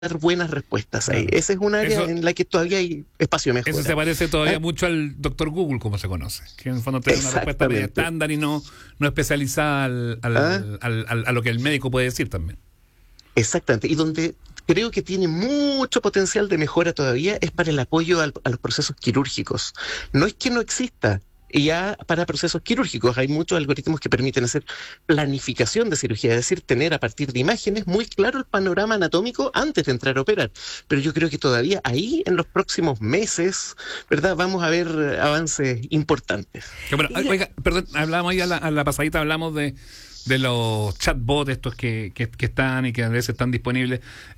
dar buenas respuestas ahí. Claro. Esa es un área Eso, en la que todavía hay espacio de eso mejora. se parece todavía ¿Ah? mucho al doctor Google, como se conoce, que en el fondo te da una respuesta media Exactamente. estándar y no especializada ¿Ah? a lo que el médico puede decir también. Exactamente. Y donde creo que tiene mucho potencial de mejora todavía es para el apoyo a los procesos quirúrgicos. No es que no exista. Y ya para procesos quirúrgicos hay muchos algoritmos que permiten hacer planificación de cirugía, es decir, tener a partir de imágenes muy claro el panorama anatómico antes de entrar a operar. Pero yo creo que todavía ahí, en los próximos meses, ¿verdad? Vamos a ver avances importantes. Bueno, oiga, perdón, hablamos ahí a la pasadita, hablamos de los chatbots estos que están y que a veces están disponibles.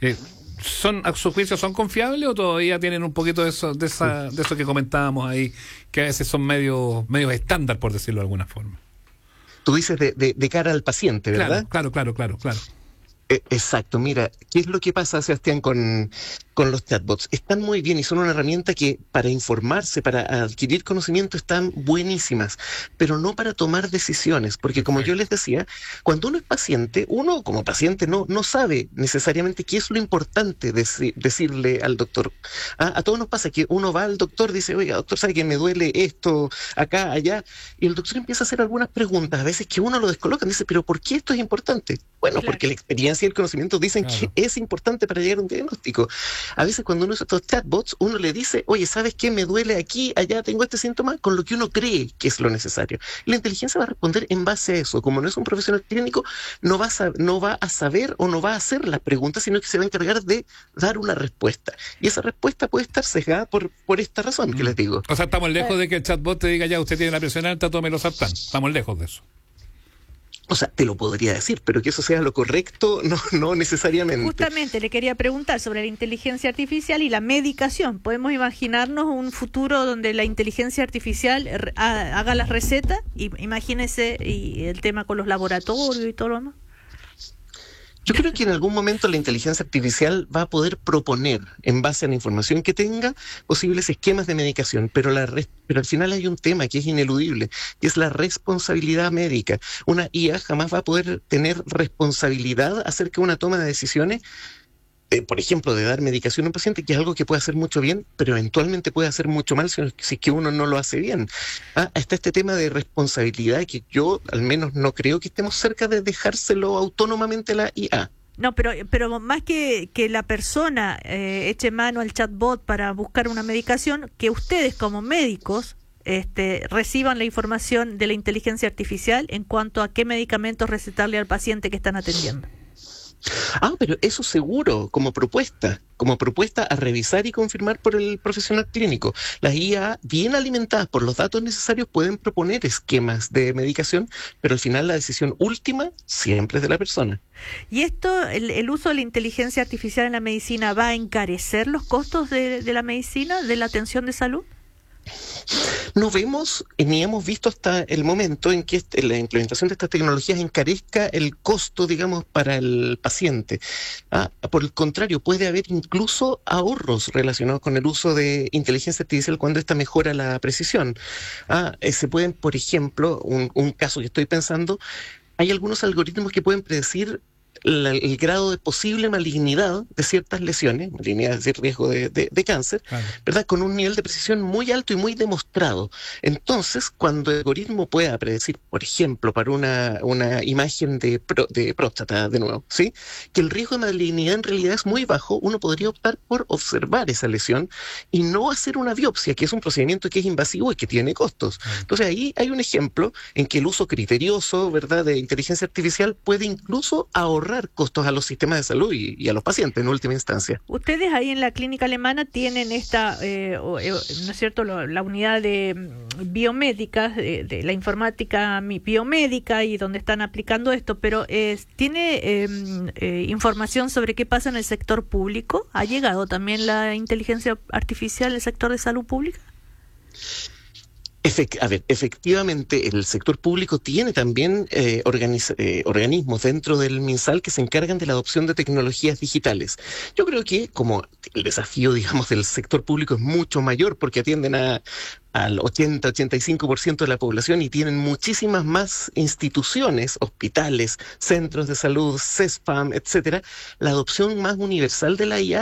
¿A su juicio son confiables o todavía tienen un poquito de eso que comentábamos ahí, que a veces son medios estándar, por decirlo de alguna forma? Tú dices de cara al paciente, ¿verdad? Claro. Exacto, mira, ¿qué es lo que pasa, Sebastián, con los chatbots? Están muy bien y son una herramienta que para informarse, para adquirir conocimiento, están buenísimas, pero no para tomar decisiones, porque como yo les decía, cuando uno es paciente, uno como paciente no sabe necesariamente qué es lo importante decirle al doctor. A todos nos pasa que uno va al doctor, dice, oiga, doctor, ¿sabe que me duele esto, acá, allá? Y el doctor empieza a hacer algunas preguntas, a veces que uno lo descoloca, dice, pero ¿por qué esto es importante? Bueno, Claro. porque la experiencia y el conocimiento dicen que es importante para llegar a un diagnóstico. A veces cuando uno usa estos chatbots, uno le dice, oye, ¿sabes qué? Me duele aquí, allá, tengo este síntoma, con lo que uno cree que es lo necesario. Y la inteligencia va a responder en base a eso. Como no es un profesional clínico, no va a saber o no va a hacer las preguntas, sino que se va a encargar de dar una respuesta. Y esa respuesta puede estar sesgada por esta razón que les digo. O sea, estamos lejos de que el chatbot te diga, ya, usted tiene la presión alta, tome los Sartán. Estamos lejos de eso. O sea, te lo podría decir, pero que eso sea lo correcto, no necesariamente. Justamente le quería preguntar sobre la inteligencia artificial y la medicación. ¿Podemos imaginarnos un futuro donde la inteligencia artificial haga las recetas? Imagínese y el tema con los laboratorios y todo lo demás. Yo creo que en algún momento la inteligencia artificial va a poder proponer, en base a la información que tenga, posibles esquemas de medicación, pero al final hay un tema que es ineludible, que es la responsabilidad médica. Una IA jamás va a poder tener responsabilidad acerca de una toma de decisiones, por ejemplo, de dar medicación a un paciente, que es algo que puede hacer mucho bien, pero eventualmente puede hacer mucho mal si es que uno no lo hace bien. Está este tema de responsabilidad que yo al menos no creo que estemos cerca de dejárselo autónomamente a la IA. No, pero más que la persona eche mano al chatbot para buscar una medicación, que ustedes como médicos reciban la información de la inteligencia artificial en cuanto a qué medicamentos recetarle al paciente que están atendiendo. Pero eso seguro, como propuesta a revisar y confirmar por el profesional clínico. Las IA, bien alimentadas por los datos necesarios, pueden proponer esquemas de medicación, pero al final la decisión última siempre es de la persona. ¿Y esto, el uso de la inteligencia artificial en la medicina, va a encarecer los costos de la medicina, de la atención de salud? No vemos ni hemos visto hasta el momento en que la implementación de estas tecnologías encarezca el costo, digamos, para el paciente. Por el contrario, puede haber incluso ahorros relacionados con el uso de inteligencia artificial cuando esta mejora la precisión. Se pueden, por ejemplo, un caso que estoy pensando, hay algunos algoritmos que pueden predecir el grado de posible malignidad de ciertas lesiones, malignidad es decir, riesgo de cáncer, Claro. ¿verdad? Con un nivel de precisión muy alto y muy demostrado. Entonces, cuando el algoritmo pueda predecir, por ejemplo, para una imagen de próstata, de nuevo, ¿sí? Que el riesgo de malignidad en realidad es muy bajo, uno podría optar por observar esa lesión y no hacer una biopsia, que es un procedimiento que es invasivo y que tiene costos. Entonces, ahí hay un ejemplo en que el uso criterioso, ¿verdad?, de inteligencia artificial puede incluso ahorrar costos a los sistemas de salud y a los pacientes en última instancia. Ustedes ahí en la clínica alemana tienen esta, ¿no es cierto?, la unidad de biomédicas, de la informática biomédica y donde están aplicando esto, pero ¿tiene información sobre qué pasa en el sector público? ¿Ha llegado también la inteligencia artificial al sector de salud pública? Efectivamente, el sector público tiene también organismos dentro del MinSal que se encargan de la adopción de tecnologías digitales. Yo creo que como el desafío, digamos, del sector público es mucho mayor porque atienden al 80-85% de la población y tienen muchísimas más instituciones, hospitales, centros de salud, CESFAM, etcétera, la adopción más universal de la IA